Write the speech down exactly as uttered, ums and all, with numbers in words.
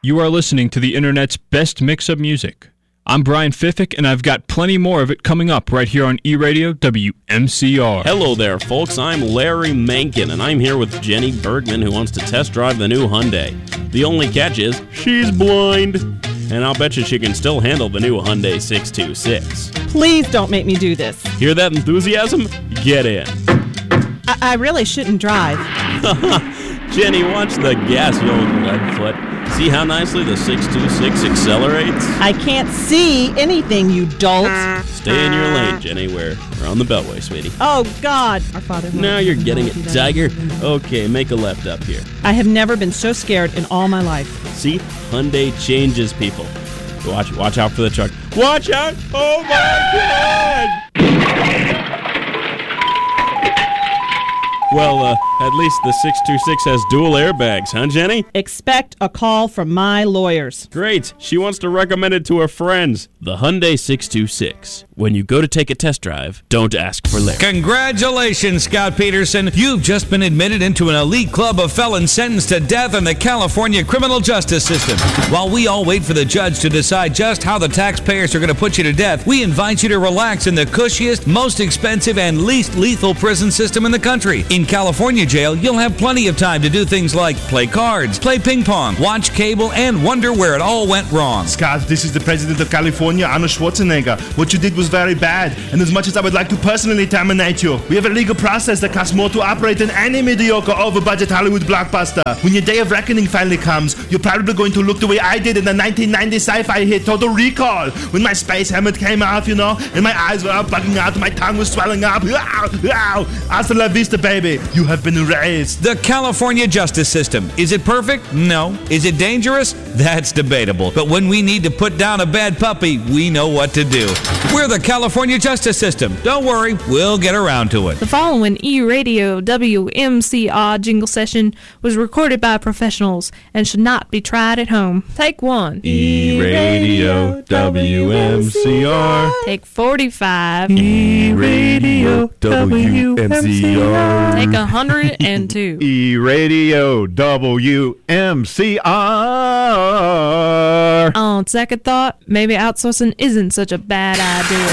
You are listening to the Internet's best mix of music. I'm Brian Fiffick, and I've got plenty more of it coming up right here on E-Radio W M C R. Hello there, folks. I'm Larry Menken, and I'm here with Jenny Bergman, who wants to test drive the new Hyundai. The only catch is she's blind, and I'll bet you she can still handle the new Hyundai six two six. Please don't make me do this. Hear that enthusiasm? Get in. I, I really shouldn't drive. Jenny, watch the gas, you old leadfoot. See how nicely the six two six accelerates? I can't see anything, you dolt. Stay in your lane, Jenny. We're, we're on the Beltway, sweetie. Oh, God. Our Father. Now you're getting it, Tiger. Okay, make a left up here. I have never been so scared in all my life. See? Hyundai changes people. Watch watch out for the truck. Watch out! Oh, my God! Well, uh, at least the six two six has dual airbags, huh, Jenny? Expect a call from my lawyers. Great. She wants to recommend it to her friends. The Hyundai six two six. When you go to take a test drive, don't ask for Larry. Congratulations, Scott Peterson. You've just been admitted into an elite club of felons sentenced to death in the California criminal justice system. While we all wait for the judge to decide just how the taxpayers are going to put you to death, we invite you to relax in the cushiest, most expensive, and least lethal prison system in the country. In California jail, you'll have plenty of time to do things like play cards, play ping pong, watch cable, and wonder where it all went wrong. Scott, this is the president of California, Arnold Schwarzenegger. What you did was very bad, and as much as I would like to personally terminate you, we have a legal process that costs more to operate than any mediocre, over-budget Hollywood blockbuster. When your day of reckoning finally comes, you're probably going to look the way I did in the nineteen ninety sci-fi hit Total Recall, when my space helmet came off, you know, and my eyes were all bugging out, and my tongue was swelling up. Hasta la vista, baby. You have been erased. The California justice system. Is it perfect? No. Is it dangerous? That's debatable. But when we need to put down a bad puppy, we know what to do. We're the California justice system. Don't worry, we'll get around to it. The following E-Radio W M C R jingle session was recorded by professionals and should not be tried at home. Take one. E-Radio W M C R. Take forty-five. E-Radio W M C R. Take one hundred two. E-Radio W M C R. On second thought, maybe outsourcing isn't such a bad idea.